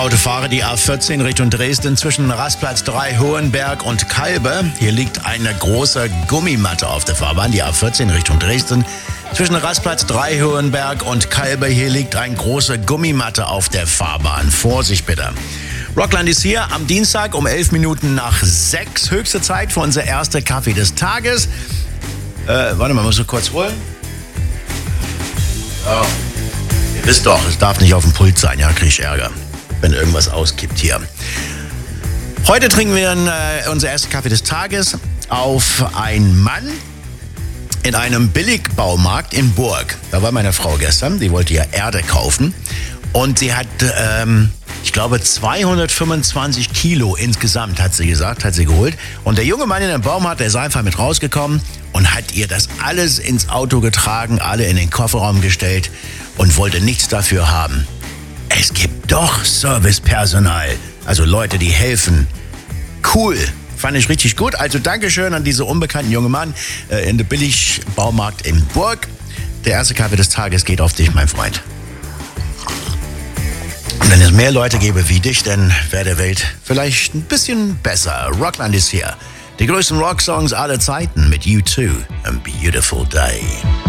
Autofahrer, die A14 Richtung Dresden zwischen Rastplatz 3 Hohenberg und Kalbe. Hier liegt eine große Gummimatte auf der Fahrbahn, die A14 Richtung Dresden. Zwischen Rastplatz 3 Hohenberg und Kalbe, hier liegt eine große Gummimatte auf der Fahrbahn. Vorsicht bitte. Rockland ist hier am Dienstag um 11 Minuten nach 6. Höchste Zeit für unser erster Kaffee des Tages. Warte mal, muss ich kurz holen? Oh. Ihr wisst doch, es darf nicht auf dem Pult sein, ja, krieg ich Ärger, wenn irgendwas auskippt hier. Heute trinken wir unser ersten Kaffee des Tages auf einen Mann in einem Billigbaumarkt in Burg. Da war meine Frau gestern, die wollte ja Erde kaufen und sie hat, ich glaube 225 Kilo insgesamt, hat sie gesagt, hat sie geholt. Und der junge Mann in dem Baumarkt, der ist einfach mit rausgekommen und hat ihr das alles ins Auto getragen, alle in den Kofferraum gestellt und wollte nichts dafür haben. Es gibt doch Servicepersonal, also Leute, die helfen. Cool, fand ich richtig gut. Also Dankeschön an diese unbekannten jungen Mann in der Billigbaumarkt in Burg. Der erste Kaffee des Tages geht auf dich, mein Freund. Und wenn es mehr Leute gäbe wie dich, dann wäre der Welt vielleicht ein bisschen besser. Rockland ist hier. Die größten Rocksongs aller Zeiten mit U2, A Beautiful Day.